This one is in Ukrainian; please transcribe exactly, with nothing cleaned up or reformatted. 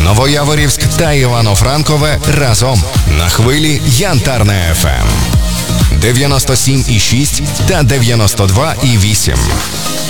Новояворівськ та Івано-Франкове разом на хвилі Янтарне еф ем дев'яносто сім і шість та дев'яносто два і вісім.